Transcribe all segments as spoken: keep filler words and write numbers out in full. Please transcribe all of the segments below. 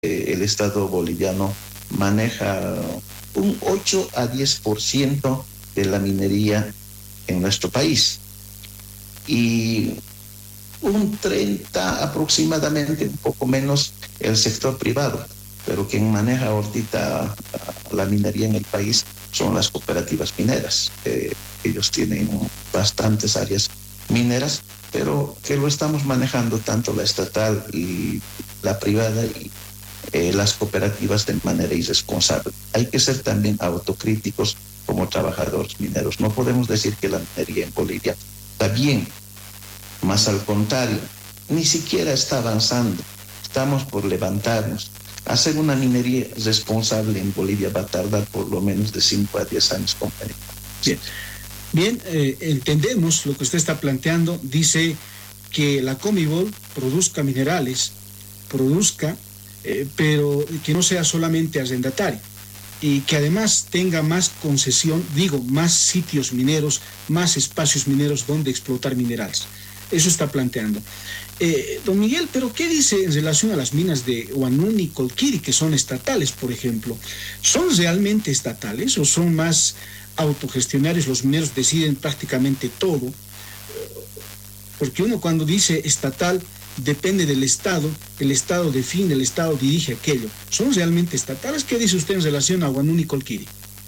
eh, el Estado boliviano maneja un ocho a diez por ciento de la minería en nuestro país. Y un treinta aproximadamente, un poco menos, el sector privado. Pero quien maneja ahorita la minería en el país son las cooperativas mineras. Eh, ellos tienen bastantes áreas mineras, pero que lo estamos manejando tanto la estatal y la privada y eh, las cooperativas de manera irresponsable. Hay que ser también autocríticos como trabajadores mineros. No podemos decir que la minería en Bolivia está bien, más al contrario, ni siquiera está avanzando. Estamos por levantarnos. Hacer una minería responsable en Bolivia va a tardar por lo menos de cinco a diez años, compañero. Bien, Bien eh, entendemos lo que usted está planteando. Dice que la Comibol produzca minerales, produzca, eh, pero que no sea solamente arrendatario y que además tenga más concesión, digo, más sitios mineros, más espacios mineros donde explotar minerales. Eso está planteando. Eh, don Miguel, pero ¿qué dice en relación a las minas de Huanuni y Colquiri, que son estatales, por ejemplo? ¿Son realmente estatales o son más autogestionarios? Los mineros deciden prácticamente todo, porque uno cuando dice estatal depende del Estado, el Estado define, el Estado dirige aquello. ¿Son realmente estatales? ¿Qué dice usted en relación a Huanuni y Colquiri?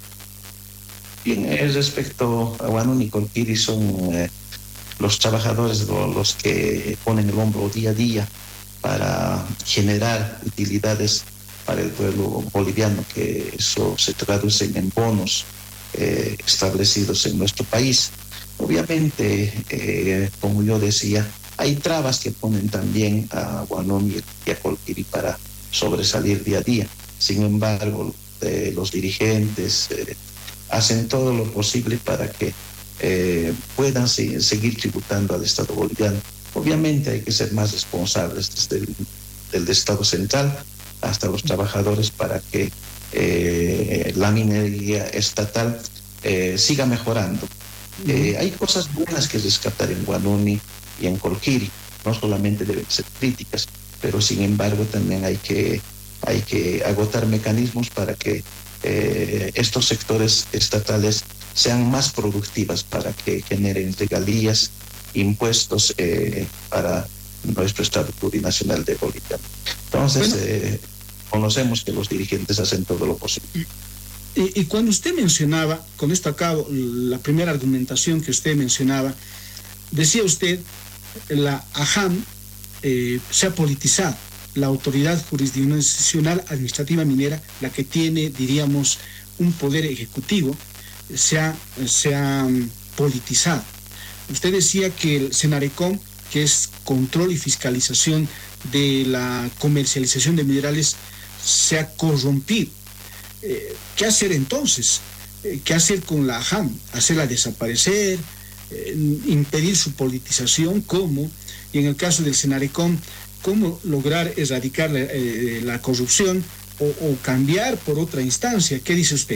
Bien, respecto a Huanuni y Colquiri son eh, los trabajadores los que ponen el hombro día a día para generar utilidades para el pueblo boliviano, que eso se traduce en bonos eh, establecidos en nuestro país. Obviamente, eh, como yo decía, hay trabas que ponen también a Huanuni y a Colquiri para sobresalir día a día. Sin embargo, eh, los dirigentes eh, hacen todo lo posible para que Eh, puedan se, seguir tributando al Estado boliviano. Obviamente hay que ser más responsables desde el del Estado central hasta los trabajadores para que eh, la minería estatal eh, siga mejorando. Eh, hay cosas buenas que rescatar en Huanuni y en Colquiri, no solamente deben ser críticas, pero sin embargo también hay que, hay que agotar mecanismos para que eh, estos sectores estatales sean más productivas, para que generen regalías, impuestos eh, para nuestro Estado plurinacional de Bolivia. Entonces, bueno, eh, conocemos que los dirigentes hacen todo lo posible. Y, y cuando usted mencionaba, con esto acabo, la primera argumentación que usted mencionaba, decía usted, la AJAM eh, se ha politizado, la Autoridad Jurisdiccional Administrativa Minera, la que tiene, diríamos, un poder ejecutivo, se ha, se ha politizado. Usted decía que el Senarecom, que es control y fiscalización de la comercialización de minerales, se ha corrompido. Eh, ¿Qué hacer entonces? Eh, ¿Qué hacer con la AJAM? ¿Hacerla desaparecer? Eh, ¿Impedir su politización? ¿Cómo? Y en el caso del Senarecom, ¿cómo lograr erradicar la, eh, la corrupción o, o cambiar por otra instancia? ¿Qué dice usted?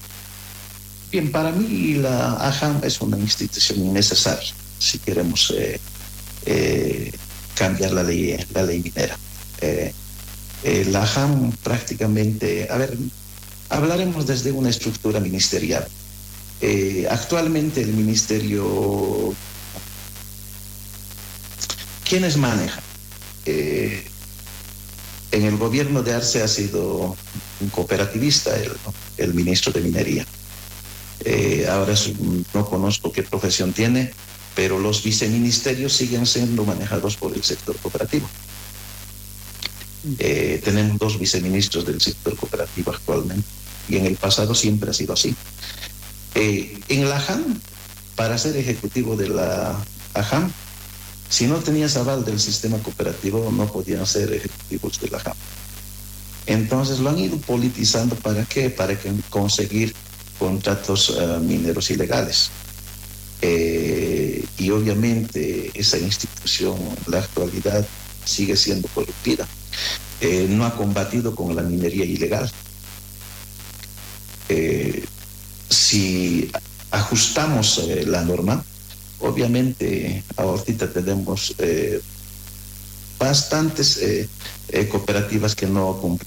Bien, para mí la AJAM es una institución innecesaria si queremos eh, eh, cambiar la ley, la ley minera. Eh, eh, la AJAM prácticamente, a ver, hablaremos desde una estructura ministerial. Eh, actualmente el ministerio, ¿quiénes manejan? Eh, en el gobierno de Arce ha sido un cooperativista, el, el ministro de Minería. Eh, ahora no conozco qué profesión tiene, pero los viceministerios siguen siendo manejados por el sector cooperativo. Eh, tenemos dos viceministros del sector cooperativo actualmente y en el pasado siempre ha sido así. Eh, en la AJAM, para ser ejecutivo de la AJAM, si no tenías aval del sistema cooperativo no podían ser ejecutivos de la AJAM. Entonces lo han ido politizando. ¿Para qué? Para que conseguir contratos uh, mineros ilegales. Eh, y obviamente esa institución en la actualidad sigue siendo corruptida. Eh, no ha combatido con la minería ilegal. Eh, si ajustamos eh, la norma, obviamente ahorita tenemos eh, bastantes eh, eh, cooperativas que no cumplen.